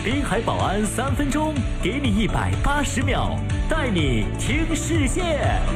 滨海保安3分钟，给你180秒，带你听世界。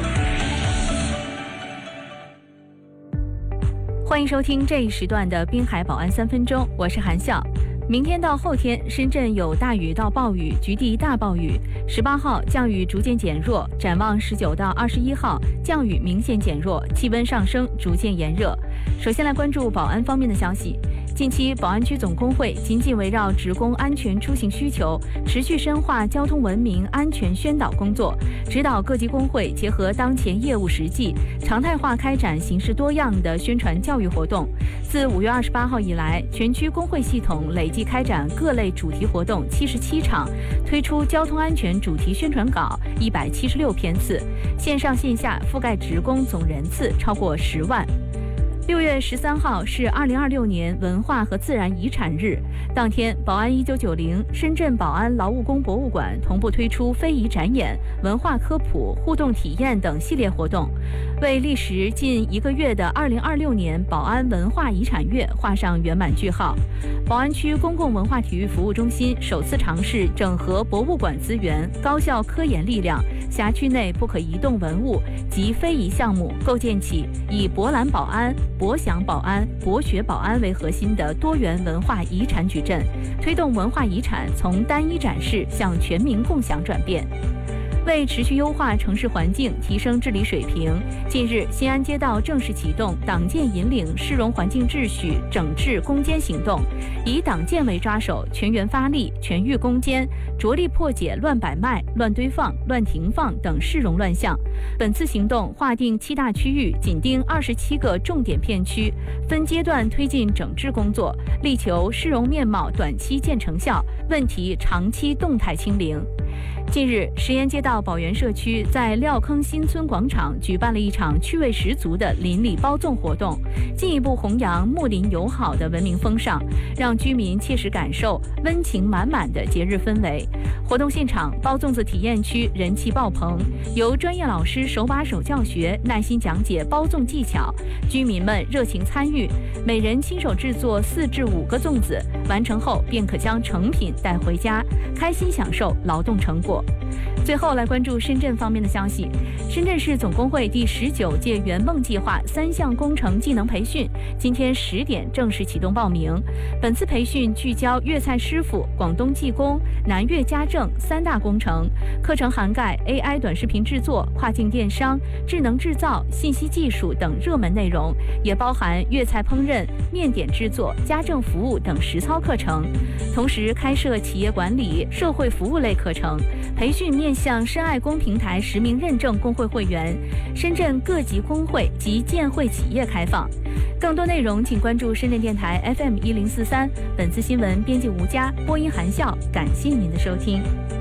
欢迎收听这一时段的滨海保安3分钟，我是韩笑。明天到后天，深圳有大雨到暴雨，局地大暴雨。18号降雨逐渐减弱，展望19到21号降雨明显减弱，气温上升，逐渐炎热。首先来关注保安方面的消息。近期，宝安区总工会紧紧围绕职工安全出行需求，持续深化交通文明安全宣导工作，指导各级工会结合当前业务实际，常态化开展形式多样的宣传教育活动。自5月28号以来，全区工会系统累计开展各类主题活动77场，推出交通安全主题宣传稿176篇次，线上线下覆盖职工总人次超过10万。6月13号是2026年文化和自然遗产日，当天，宝安1990、深圳宝安劳务宫博物馆同步推出非遗展演、文化科普、互动体验等系列活动，为历时近1个月的2026年宝安文化遗产月画上圆满句号。宝安区公共文化体育服务中心首次尝试整合博物馆资源、高校科研力量、辖区内不可移动文物及非遗项目，构建起以博览宝安、博享宝安、博学宝安为核心的多元文化遗产矩阵，推动文化遗产从单一展示向全民共享转变。为持续优化城市环境，提升治理水平，近日新安街道正式启动党建引领市容环境秩序整治攻坚行动，以党建为抓手，全员发力，全域攻坚，着力破解乱摆卖、乱堆放、乱停放等市容乱象。本次行动划定7大区域，紧盯27个重点片区，分阶段推进整治工作，力求市容面貌短期见成效，问题长期动态清零。近日，石岩街道宝源社区在廖坑新村广场举办了一场趣味十足的邻里包粽活动，进一步弘扬睦邻友好的文明风尚，让居民切实感受温情满满的节日氛围。活动现场，包粽子体验区人气爆棚，由专业老师手把手教学，耐心讲解包粽技巧，居民们热情参与，每人亲手制作4至5个粽子，完成后便可将成品带回家，开心享受劳动成果。最后来关注深圳方面的消息。深圳市总工会第19届圆梦计划3项工程技能培训今天10点正式启动报名。本次培训聚焦粤菜师傅、广东技工、南粤家政3大工程，课程涵盖 AI 短视频制作、跨境电商、智能制造、信息技术等热门内容，也包含粤菜烹饪、面点制作、家政服务等实操课程。同时开设企业管理、社会服务类课程。培训面向深爱工平台实名认证工会会员、深圳各级工会及建会企业开放。更多内容请关注深圳电台 FM 1043。本次新闻编辑吴佳，播音韩笑，感谢您的收听。